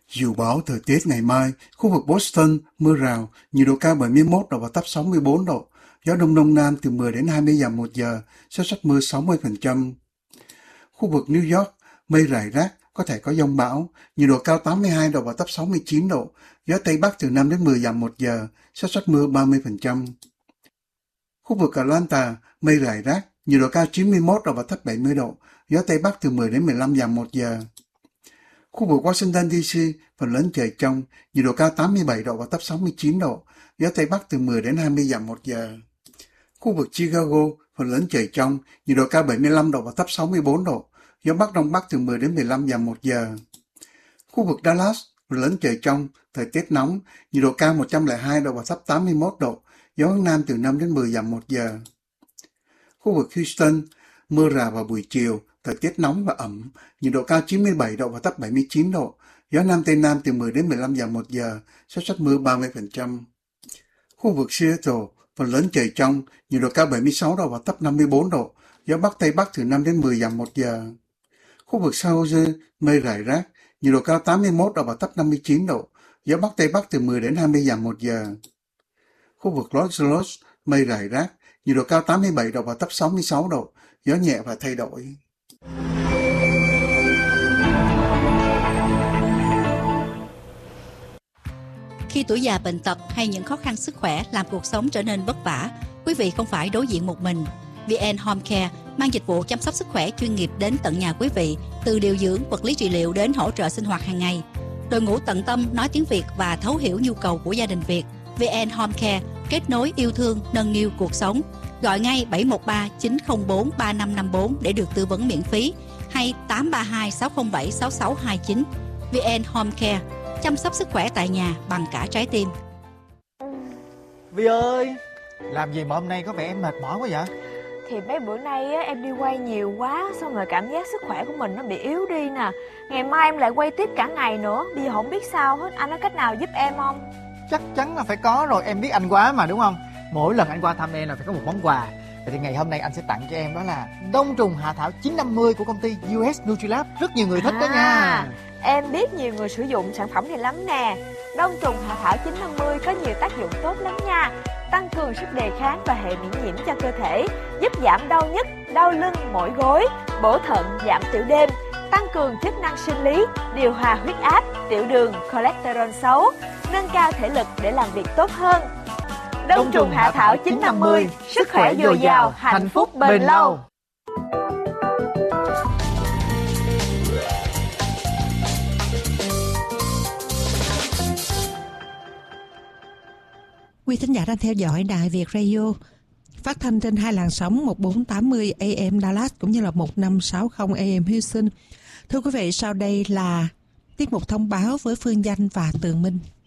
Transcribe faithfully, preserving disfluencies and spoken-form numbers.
Dự báo thời tiết ngày mai, khu vực Boston, mưa rào, nhiệt độ cao bảy mươi mốt độ và thấp sáu mươi bốn độ, gió đông đông nam từ mười đến hai mươi dặm một giờ, xác suất mưa sáu mươi phần trăm. Khu vực New York, mây rải rác, có thể có dông bão, nhiệt độ cao tám mươi hai độ và thấp sáu mươi chín độ, gió Tây Bắc từ năm đến mười dặm một giờ, xác suất mưa ba mươi phần trăm. Khu vực Atlanta, mây rải rác, nhiệt độ cao chín mươi mốt độ và thấp bảy mươi độ, gió Tây Bắc từ mười đến mười lăm dặm một giờ. Khu vực Washington đê xê, phần lớn trời trong, nhiệt độ cao tám mươi bảy độ và thấp sáu mươi chín độ, gió Tây Bắc từ mười đến hai mươi dặm một giờ. Khu vực Chicago, phần lớn trời trong, nhiệt độ cao bảy mươi lăm độ và thấp sáu mươi bốn độ, gió Bắc Đông Bắc từ mười đến mười lăm dặm một giờ. Khu vực Dallas, phần lớn trời trong, thời tiết nóng, nhiệt độ cao một trăm lẻ hai độ và thấp tám mươi mốt độ, gió hướng Nam từ năm đến mười dặm một giờ. Khu vực Houston, mưa rào vào buổi chiều, thời tiết nóng và ẩm, nhiệt độ cao chín mươi bảy độ và thấp bảy mươi chín độ, gió Nam Tây Nam từ mười đến mười lăm dặm một giờ, xác suất mưa ba mươi phần trăm. Khu vực Seattle, phần lớn trời trong, nhiệt độ cao bảy mươi sáu độ và thấp năm mươi bốn độ, gió Bắc Tây Bắc từ năm đến mười dặm một giờ. Khu vực San Jose, mây rải rác, nhiệt độ cao tám mươi mốt độ và thấp năm mươi chín độ, gió Bắc Tây Bắc từ mười đến hai mươi dặm một giờ. Khu vực Los Angeles, mây rải rác, nhiệt độ cao tám mươi bảy độ và thấp sáu mươi sáu độ, gió nhẹ và thay đổi. Khi tuổi già bệnh tật hay những khó khăn sức khỏe làm cuộc sống trở nên vất vả, quý vị không phải đối diện một mình. vê en Home Care mang dịch vụ chăm sóc sức khỏe chuyên nghiệp đến tận nhà quý vị, từ điều dưỡng, vật lý trị liệu đến hỗ trợ sinh hoạt hàng ngày. Đội ngũ tận tâm nói tiếng Việt và thấu hiểu nhu cầu của gia đình Việt. vê en Home Care kết nối yêu thương, nâng niu cuộc sống. Gọi ngay bảy một ba chín không bốn ba năm năm bốn để được tư vấn miễn phí, hay tám ba hai sáu không bảy sáu sáu hai chín. vê en Home Care, chăm sóc sức khỏe tại nhà bằng cả trái tim. Vi ơi, làm gì mà hôm nay có vẻ em mệt mỏi quá vậy? Thì mấy bữa nay á, em đi quay nhiều quá, xong rồi cảm giác sức khỏe của mình nó bị yếu đi nè. Ngày mai em lại quay tiếp cả ngày nữa, bây giờ không biết sao hết. Anh có cách nào giúp em không? Chắc chắn là phải có rồi, em biết anh quá mà đúng không? Mỗi lần anh qua thăm em là phải có một món quà. Vậy thì ngày hôm nay anh sẽ tặng cho em đó là đông trùng hạ thảo chín năm mươi của công ty u ét Nutrilab. Rất nhiều người thích à, đó nha. Em biết nhiều người sử dụng sản phẩm này lắm nè. Đông trùng hạ thảo chín năm mươi có nhiều tác dụng tốt lắm nha. Tăng cường sức đề kháng và hệ miễn nhiễm cho cơ thể, giúp giảm đau nhức, đau lưng, mỏi gối, bổ thận, giảm tiểu đêm, tăng cường chức năng sinh lý, điều hòa huyết áp, tiểu đường, cholesterol xấu, nâng cao thể lực để làm việc tốt hơn. Đông trùng hạ thảo chín năm mươi, sức khỏe dồi dào, hạnh phúc bền lâu. Quý thính giả đang theo dõi Đài Việt Radio, phát thanh trên hai làn sóng một bốn tám mươi A M Dallas cũng như là một năm sáu không A M Houston. Thưa quý vị, sau đây là tiết mục thông báo với Phương Danh và Tường Minh.